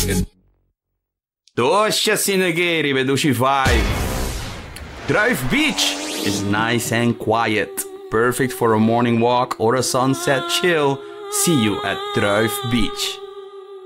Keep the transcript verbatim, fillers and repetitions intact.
Tosha Sinageri, veduši vibe. Druif Beach is nice and quiet. Perfect for a morning walk or a sunset chill. See you at Druif Beach.